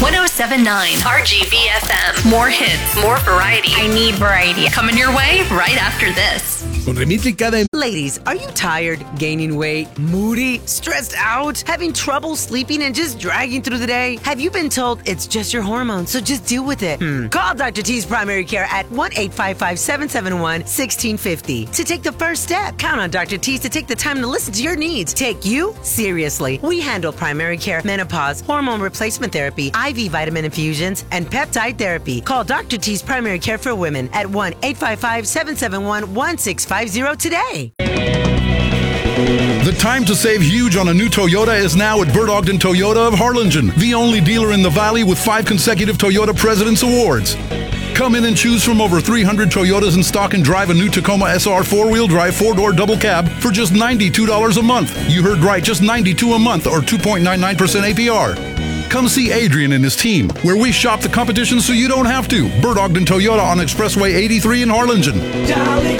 107.9 RGVFM. More hits, more variety. I need variety. Coming your way right after this. Con Remitly cada... Ladies, are you tired, gaining weight, moody, stressed out, having trouble sleeping, and just dragging through the day? Have you been told it's just your hormones, so just deal with it? Call Dr. T's Primary Care at 1-855-771-1650 to take the first step. Count on Dr. T's to take the time to listen to your needs. Take you seriously. We handle primary care, menopause, hormone replacement therapy, IV vitamin infusions, and peptide therapy. Call Dr. T's Primary Care for Women at 1-855-771-1650 today. The time to save huge on a new Toyota is now at Bert Ogden Toyota of Harlingen, the only dealer in the Valley with 5 consecutive Toyota President's Awards. Come in and choose from over 300 Toyotas in stock and drive a new Tacoma SR 4-wheel drive 4-door double cab for just $92 a month. You heard right, just $92 a month or 2.99% APR. Come see Adrian and his team, where we shop the competition so you don't have to. Bert Ogden Toyota on Expressway 83 in Harlingen.